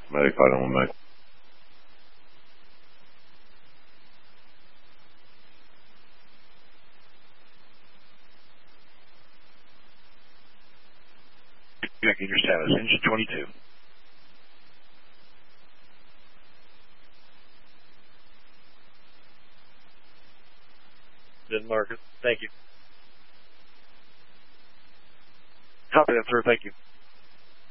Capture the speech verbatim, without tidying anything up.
Medic five one Mike. Checking your status. Engine twenty-two. Didn't mark it. Thank you. Copy that, sir. Thank you.